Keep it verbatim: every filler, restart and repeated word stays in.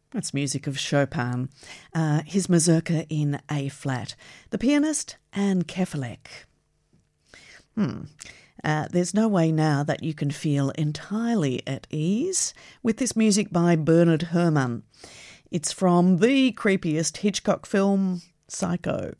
That's music of Chopin, uh, his Mazurka in A-flat, the pianist Anne Kefelec. Hmm. Uh, there's no way now that you can feel entirely at ease with this music by Bernard Herrmann. It's from the creepiest Hitchcock film, Psycho.